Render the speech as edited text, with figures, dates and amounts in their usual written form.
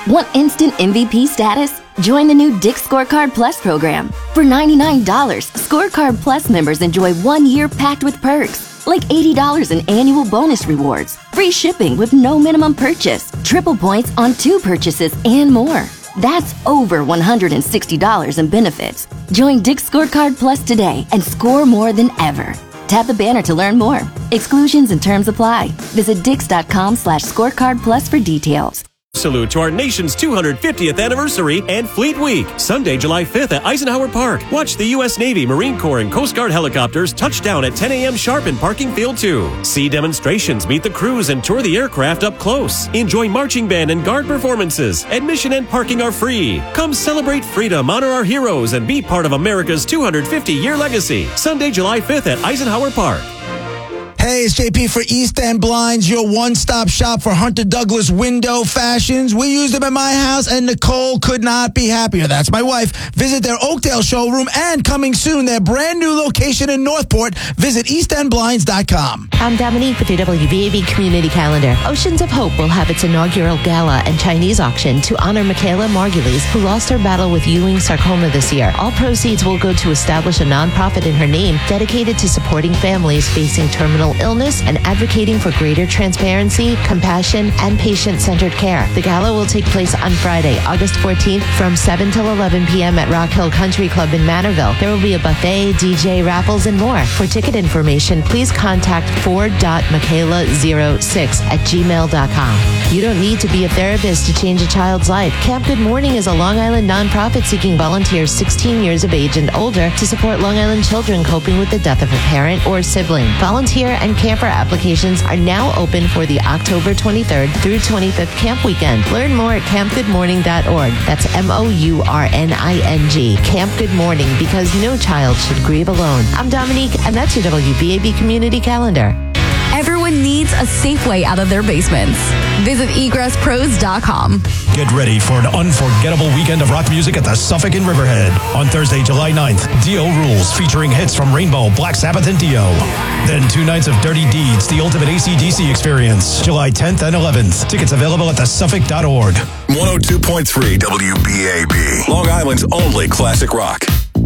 Want instant MVP status? Join the new Dick's Scorecard Plus program. For $99, Scorecard Plus members enjoy 1 year packed with perks, like $80 in annual bonus rewards, free shipping with no minimum purchase, triple points on 2 purchases, and more. That's over $160 in benefits. Join Dick's Scorecard Plus today and score more than ever. Tap the banner to learn more. Exclusions and terms apply. Visit dix.com/scorecardplus for details. Salute to our nation's 250th anniversary and Fleet Week, Sunday, July 5th at Eisenhower Park. Watch the U.S. Navy, Marine Corps, and Coast Guard helicopters touch down at 10 a.m. sharp in Parking Field 2. See demonstrations, meet the crews, and tour the aircraft up close. Enjoy marching band and guard performances. Admission and parking are free. Come celebrate freedom, honor our heroes, and be part of America's 250-year legacy. Sunday, July 5th at Eisenhower Park. Hey, it's JP for East End Blinds, your one-stop shop for Hunter Douglas window fashions. We use them at my house, and Nicole could not be happier. That's my wife. Visit their Oakdale showroom, and coming soon, their brand new location in Northport. Visit eastendblinds.com. I'm Dominique with your WBAB Community Calendar. Oceans of Hope will have its inaugural gala and Chinese auction to honor Michaela Margulies, who lost her battle with Ewing sarcoma this year. All proceeds will go to establish a nonprofit in her name dedicated to supporting families facing terminal illness and advocating for greater transparency, compassion, and patient-centered care. The gala will take place on Friday, August 14th from 7 till 11 p.m. at Rock Hill Country Club in Manorville. There will be a buffet, DJ, raffles, and more. For ticket information, please contact ford.michaela06@gmail.com. You don't need to be a therapist to change a child's life. Camp Good Morning is a Long Island nonprofit seeking volunteers 16 years of age and older to support Long Island children coping with the death of a parent or sibling. Volunteer and camper applications are now open for the October 23rd through 25th camp weekend. Learn more at campgoodmorning.org. That's MOURNING. Camp Good Morning, because no child should grieve alone. I'm Dominique, and that's your WBAB Community Calendar. Everyone needs a safe way out of their basements. Visit egresspros.com. Get ready for an unforgettable weekend of rock music at the Suffolk in Riverhead. On Thursday, July 9th, Dio Rules, featuring hits from Rainbow, Black Sabbath, and Dio. Then 2 nights of Dirty Deeds, the ultimate AC/DC experience, July 10th and 11th. Tickets available at thesuffolk.org. 102.3 WBAB, Long Island's only classic rock.